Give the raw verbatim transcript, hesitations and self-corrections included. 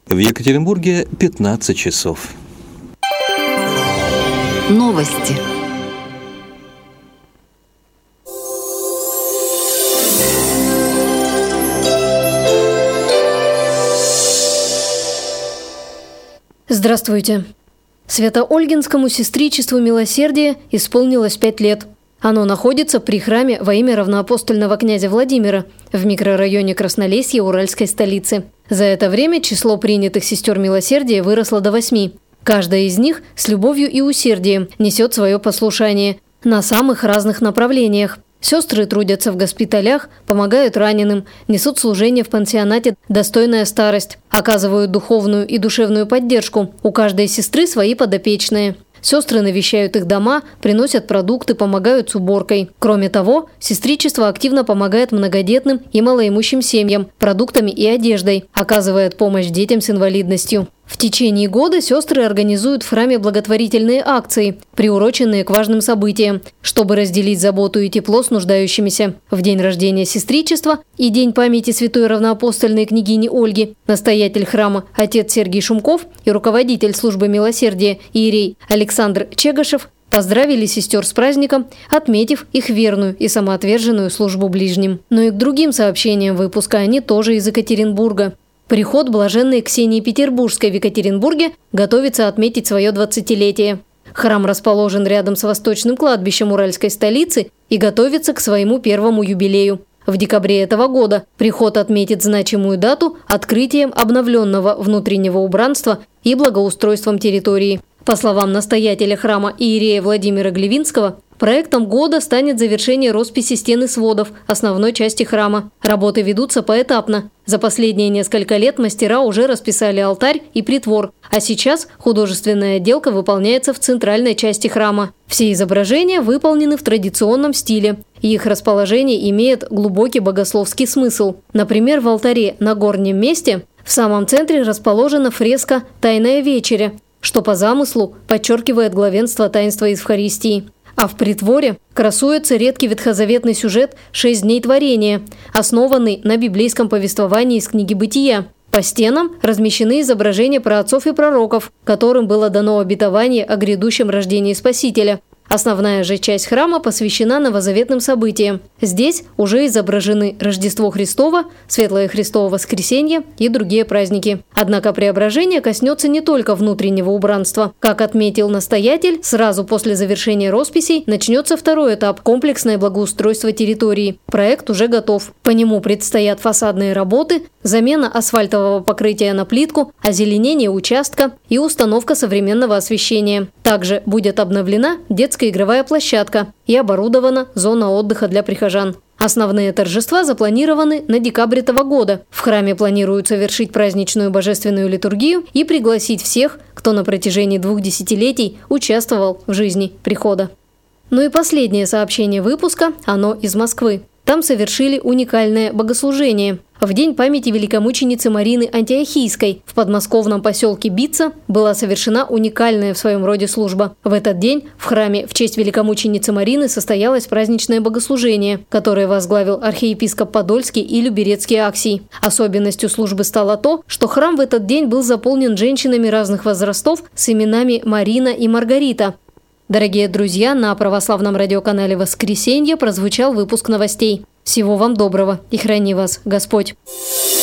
В Екатеринбурге пятнадцать часов. Новости. Здравствуйте. Свято-Ольгинскому сестричеству милосердия исполнилось пять лет. Оно находится при храме во имя равноапостольного князя Владимира в микрорайоне Краснолесье Уральской столицы. За это время число принятых сестер милосердия выросло до восьми. Каждая из них с любовью и усердием несет свое послушание на самых разных направлениях. Сестры трудятся в госпиталях, помогают раненым, несут служение в пансионате «Достойная старость», оказывают духовную и душевную поддержку. У каждой сестры свои подопечные. Сестры навещают их дома, приносят продукты, помогают с уборкой. Кроме того, сестричество активно помогает многодетным и малоимущим семьям продуктами и одеждой, оказывает помощь детям с инвалидностью. В течение года сестры организуют в храме благотворительные акции, приуроченные к важным событиям, чтобы разделить заботу и тепло с нуждающимися. В день рождения сестричества и День памяти святой равноапостольной княгини Ольги настоятель храма отец Сергий Шумков и руководитель службы милосердия иерей Александр Чегошев поздравили сестер с праздником, отметив их верную и самоотверженную службу ближним. Но и к другим сообщениям выпуска они тоже из Екатеринбурга. Приход блаженной Ксении Петербургской в Екатеринбурге готовится отметить свое двадцатилетие. Храм расположен рядом с восточным кладбищем Уральской столицы и готовится к своему первому юбилею. В декабре этого года приход отметит значимую дату открытием обновленного внутреннего убранства и благоустройством территории. По словам настоятеля храма иерея Владимира Глевинского, проектом года станет завершение росписи стен и сводов основной части храма. Работы ведутся поэтапно. За последние несколько лет мастера уже расписали алтарь и притвор, а сейчас художественная отделка выполняется в центральной части храма. Все изображения выполнены в традиционном стиле, и их расположение имеет глубокий богословский смысл. Например, в алтаре на горнем месте в самом центре расположена фреска «Тайная вечеря», что по замыслу подчеркивает главенство таинства Евхаристии. А в притворе красуется редкий ветхозаветный сюжет «Шесть дней творения», основанный на библейском повествовании из книги «Бытия». По стенам размещены изображения праотцов и пророков, которым было дано обетование о грядущем рождении Спасителя. Основная же часть храма посвящена новозаветным событиям. Здесь уже изображены Рождество Христово, Светлое Христово Воскресенье и другие праздники. Однако преображение коснется не только внутреннего убранства. Как отметил настоятель, сразу после завершения росписей начнется второй этап – комплексное благоустройство территории. Проект уже готов. По нему предстоят фасадные работы, замена асфальтового покрытия на плитку, озеленение участка и установка современного освещения. Также будет обновлена детская игровая площадка и оборудована зона отдыха для прихожан. Основные торжества запланированы на декабрь этого года. В храме планируют совершить праздничную божественную литургию и пригласить всех, кто на протяжении двух десятилетий участвовал в жизни прихода. Ну и последнее сообщение выпуска, оно из Москвы. Там совершили уникальное богослужение. В день памяти великомученицы Марины Антиохийской в подмосковном поселке Бица была совершена уникальная в своем роде служба. В этот день в храме в честь великомученицы Марины состоялось праздничное богослужение, которое возглавил архиепископ Подольский и Люберецкий Аксий. Особенностью службы стало то, что храм в этот день был заполнен женщинами разных возрастов с именами Марина и Маргарита. Дорогие друзья, на православном радиоканале «Воскресенье» прозвучал выпуск новостей. Всего вам доброго и храни вас Господь!